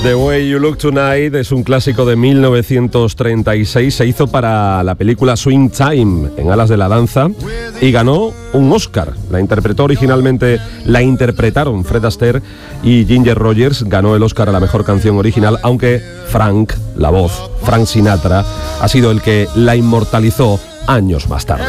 The Way You Look Tonight es un clásico de 1936. Se hizo para la película Swing Time, en Alas de la Danza, y ganó un Oscar. La interpretaron Fred Astaire y Ginger Rogers. Ganó el Oscar a la mejor canción original, aunque Frank Sinatra, ha sido el que la inmortalizó años más tarde.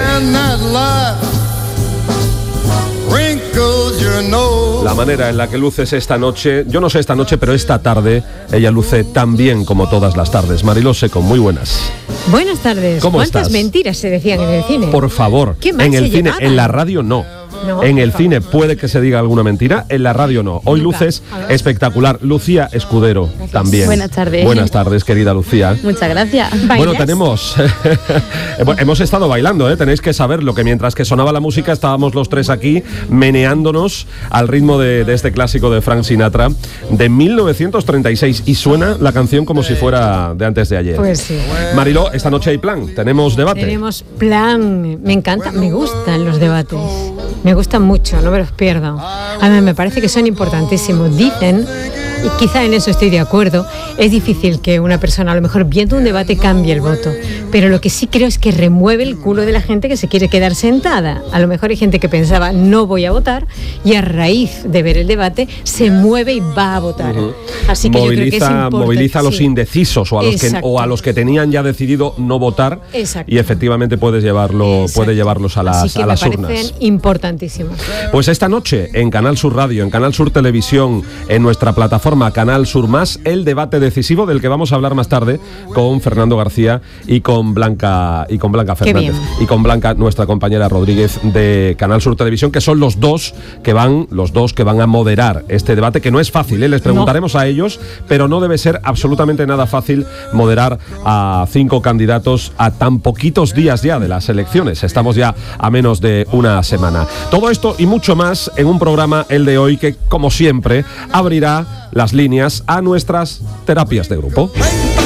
La manera en la que luces esta noche, yo no sé esta noche, pero esta tarde ella luce tan bien como todas las tardes. Mariló Seco, muy buenas. Buenas tardes. ¿Cómo ¿Cuántas estás? Mentiras se decían en el cine? Por favor, ¿Qué más en el se cine, llevaban? en la radio no. No, en el por cine puede que se diga alguna mentira, en la radio no. Hoy Nunca. luces A ver. espectacular. Lucía Escudero también. Buenas tardes. Buenas tardes, querida Lucía. Muchas gracias. Bueno, ¿Bailas? tenemos... hemos estado bailando, ¿eh? Tenéis que saberlo, que mientras que sonaba la música estábamos los tres aquí meneándonos al ritmo de este clásico de Frank Sinatra de 1936, y suena la canción como si fuera de antes de ayer. Pues sí. Mariló, esta noche hay plan, tenemos debate. Tenemos plan. Me encanta, me gustan los debates. Me gustan mucho, no me los pierdo. A mí me parece que son importantísimos. Dicen, y quizá en eso estoy de acuerdo, es difícil que una persona, a lo mejor viendo un debate, cambie el voto. Pero lo que sí creo es que remueve el culo de la gente que se quiere quedar sentada. A lo mejor hay gente que pensaba, no voy a votar, y a raíz de ver el debate se mueve y va a votar. Así que yo creo que es importante. Moviliza a los sí. indecisos o a Exacto. los que tenían ya decidido no votar. Exacto. Y efectivamente puede llevarlos a las Así que urnas. me parecen importantísimos. Pues esta noche en Canal Sur Radio, en Canal Sur Televisión, en nuestra plataforma Canal Sur Más, el debate decisivo del que vamos a hablar más tarde con Fernando García y con Blanca Fernández. Y con Blanca, nuestra compañera Rodríguez de Canal Sur Televisión, que son los dos que van a moderar este debate, que no es fácil, ¿eh? Les preguntaremos a ellos, pero no debe ser absolutamente nada fácil moderar a 5 candidatos a tan poquitos días ya de las elecciones. Estamos ya a menos de una semana. Todo esto y mucho más en un programa, el de hoy, que como siempre abrirá las líneas a nuestras terapias de grupo.